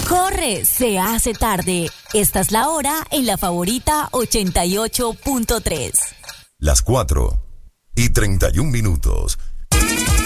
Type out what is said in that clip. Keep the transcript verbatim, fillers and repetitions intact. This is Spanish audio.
¡Corre! Se hace tarde. Esta es la hora en La Favorita ochenta y ocho punto tres. Las cuatro y treinta y un minutos.